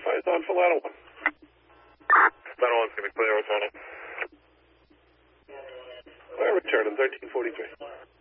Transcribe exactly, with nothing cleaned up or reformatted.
Verify it's on for ladder one. Ladder one's going to be clear, returning. Clear, returning, thirteen forty-three.